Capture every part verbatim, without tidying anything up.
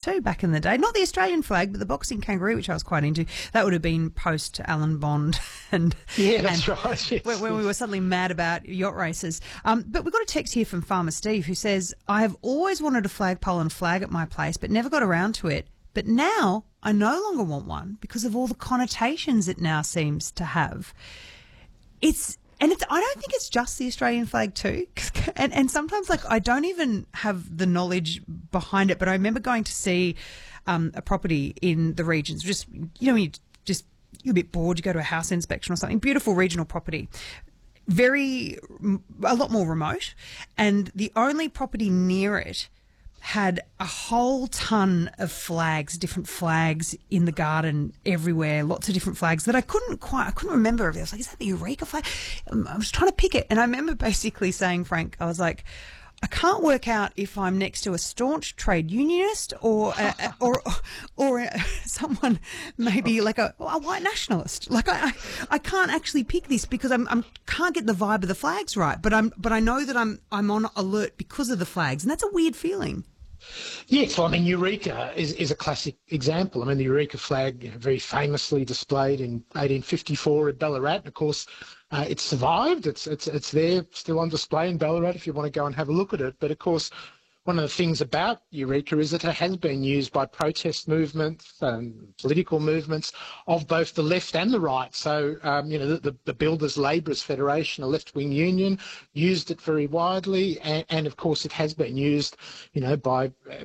too back in the day. Not the Australian flag, but the boxing kangaroo, which I was quite into. That would have been post Alan Bond, and yeah, that's and right. Yes, when, when yes. we were suddenly mad about yacht races. Um, but we've got a text here from Farmer Steve who says, "I have always wanted a flagpole and flag at my place, but never got around to it. But now I no longer want one because of all the connotations it now seems to have." It's and it's. I don't think it's just the Australian flag too, and and sometimes like I don't even have the knowledge behind it. But I remember going to see um, a property in the regions. Just you know, when you just you're a bit bored, you go to a house inspection or something. Beautiful regional property, very a lot more remote, and the only property near it had a whole ton of flags, different flags in the garden everywhere, lots of different flags that I couldn't quite, I couldn't remember. I was like, is that the Eureka flag? Um, I was trying to pick it. And I remember basically saying, Frank, I was like, I can't work out if I'm next to a staunch trade unionist or a, or or a, someone maybe like a, a white nationalist. Like I, I, I can't actually pick this because I'm I'm can't get the vibe of the flags right. But I'm but I know that I'm I'm on alert because of the flags, and that's a weird feeling. Yes, well, I mean, Eureka is, is a classic example. I mean, the Eureka flag, you know, very famously displayed in eighteen fifty-four at Ballarat. And of course, uh, it's survived. It's it's it's there, still on display in Ballarat if you want to go and have a look at it. But of course, one of the things about Eureka is that it has been used by protest movements and political movements of both the left and the right. So, um, you know, the, the Builders Labourers Federation, a left-wing union, used it very widely. And, and of course, it has been used, you know, by uh,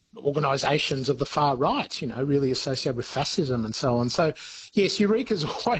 organisations of the far right, you know, really associated with fascism and so on. So, yes, Eureka's always